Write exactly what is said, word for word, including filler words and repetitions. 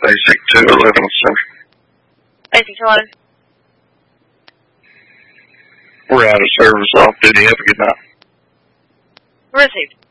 Basic two eleven, sir. Basic two eleven. We're out of service off duty. Have a good night. Received.